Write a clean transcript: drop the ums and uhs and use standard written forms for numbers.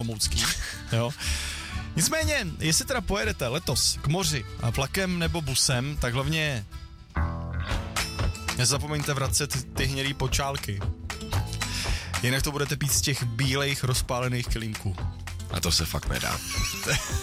olomoucký, jo. Nicméně, jestli teda pojedete letos k moři a vlakem nebo busem, tak hlavně nezapomeňte vracet ty hnědý počálky. Jinak to budete pít z těch bílejch rozpálených kelímků. A to se fakt nedá.